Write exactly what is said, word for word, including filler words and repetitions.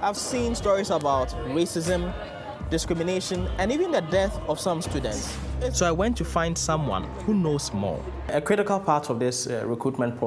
I've seen stories about racism, discrimination, and even the death of some students. So I went to find someone who knows more. A critical part of this uh, recruitment process